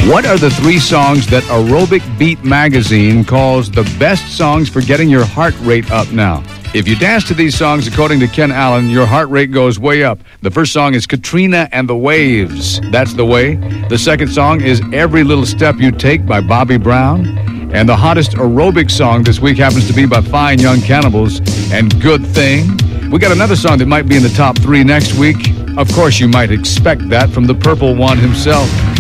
What are the 3 songs that Aerobic Beat magazine calls the best songs for getting your heart rate up now? If you dance to these songs, according to Ken Allen, your heart rate goes way up. The first song is Katrina and the Waves. That's the way. The second song is Every Little Step You Take by Bobby Brown. And the hottest aerobic song this week happens to be by Fine Young Cannibals and Good Thing. We got another song that might be in the top 3 next week. Of course, you might expect that from the Purple One himself.